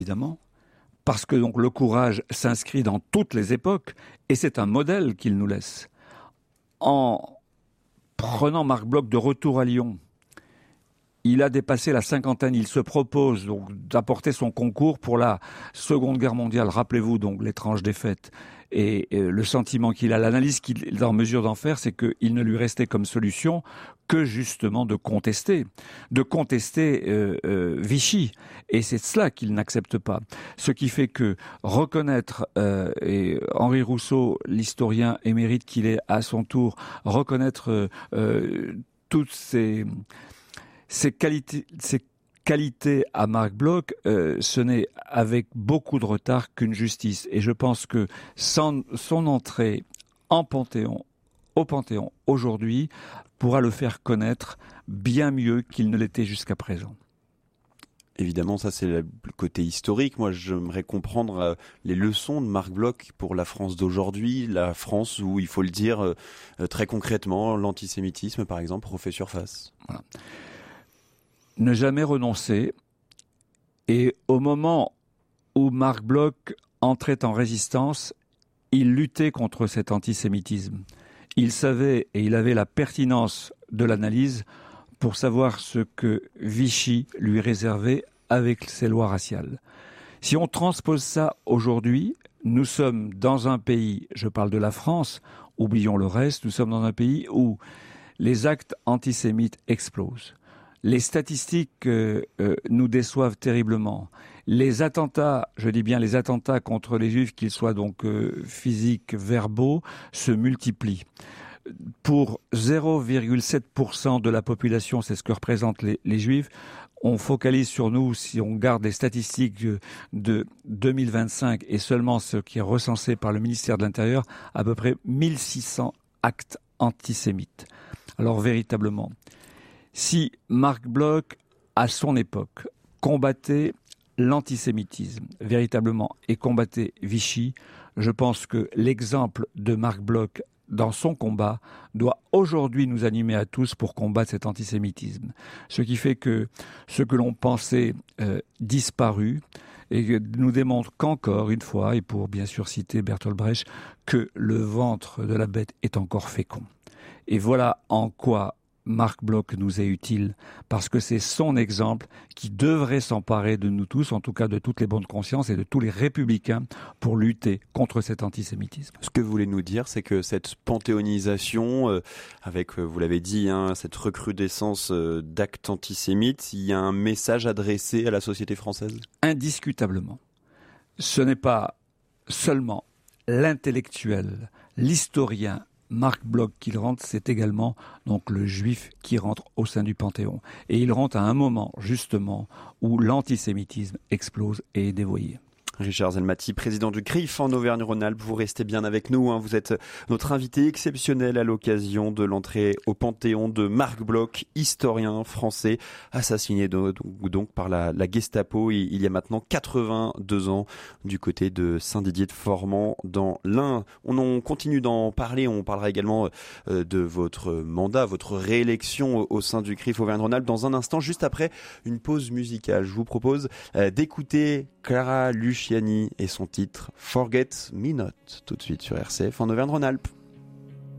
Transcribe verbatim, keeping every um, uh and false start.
évidemment, parce que donc le courage s'inscrit dans toutes les époques, et c'est un modèle qu'il nous laisse. En prenant Marc Bloch de retour à Lyon, il a dépassé la cinquantaine, il se propose donc d'apporter son concours pour la Seconde Guerre mondiale. Rappelez-vous donc l'étrange défaite et, et le sentiment qu'il a, l'analyse qu'il est en mesure d'en faire, c'est qu'il ne lui restait comme solution que justement de contester, de contester euh, euh, Vichy. Et c'est cela qu'il n'accepte pas. Ce qui fait que reconnaître, euh, et Henri Rousseau, l'historien émérite qu'il est à son tour, reconnaître euh, euh, toutes ces... Ces qualités, ces qualités à Marc Bloch, euh, ce n'est avec beaucoup de retard qu'une justice. Et je pense que sans, son entrée en Panthéon, au Panthéon, aujourd'hui, pourra le faire connaître bien mieux qu'il ne l'était jusqu'à présent. Évidemment, ça c'est le côté historique. Moi, j'aimerais comprendre euh, les leçons de Marc Bloch pour la France d'aujourd'hui, la France où, il faut le dire euh, très concrètement, l'antisémitisme, par exemple, refait surface. Voilà. Ne jamais renoncer. Et au moment où Marc Bloch entrait en résistance, il luttait contre cet antisémitisme. Il savait et il avait la pertinence de l'analyse pour savoir ce que Vichy lui réservait avec ses lois raciales. Si on transpose ça aujourd'hui, nous sommes dans un pays, je parle de la France, oublions le reste, nous sommes dans un pays où les actes antisémites explosent. Les statistiques euh, euh, nous déçoivent terriblement. Les attentats, je dis bien les attentats contre les juifs, qu'ils soient donc euh, physiques, verbaux, se multiplient. Pour zéro virgule sept pour cent de la population, c'est ce que représentent les, les juifs, on focalise sur nous, si on garde les statistiques de deux mille vingt-cinq et seulement ce qui est recensé par le ministère de l'Intérieur, à peu près mille six cents actes antisémites. Alors véritablement, si Marc Bloch, à son époque, combattait l'antisémitisme véritablement et combattait Vichy, je pense que l'exemple de Marc Bloch dans son combat doit aujourd'hui nous animer à tous pour combattre cet antisémitisme. Ce qui fait que ce que l'on pensait euh, disparu et nous démontre qu'encore une fois, et pour bien sûr citer Bertolt Brecht, que le ventre de la bête est encore fécond. Et voilà en quoi Marc Bloch nous est utile, parce que c'est son exemple qui devrait s'emparer de nous tous, en tout cas de toutes les bonnes consciences et de tous les républicains, pour lutter contre cet antisémitisme. Ce que vous voulez nous dire, c'est que cette panthéonisation, euh, avec, euh, vous l'avez dit, hein, cette recrudescence euh, d'actes antisémites, il y a un message adressé à la société française ? Indiscutablement. Ce n'est pas seulement l'intellectuel, l'historien, Marc Bloch qui rentre, c'est également donc le juif qui rentre au sein du Panthéon. Et il rentre à un moment, justement, où l'antisémitisme explose et est dévoyé. Richard Zelmati, président du C R I F en Auvergne-Rhône-Alpes, vous restez bien avec nous, hein. Vous êtes notre invité exceptionnel à l'occasion de l'entrée au Panthéon de Marc Bloch, historien français, assassiné donc, donc par la, la Gestapo il, il y a maintenant quatre-vingt-deux ans du côté de Saint-Didier-de-Formans dans l'Ain. On, on continue d'en parler, on parlera également euh, de votre mandat, votre réélection au, au sein du C R I F Auvergne-Rhône-Alpes dans un instant, juste après une pause musicale. Je vous propose euh, d'écouter Clara Luciani et son titre Forget Me Not, tout de suite sur R C F en Auvergne-Rhône-Alpes.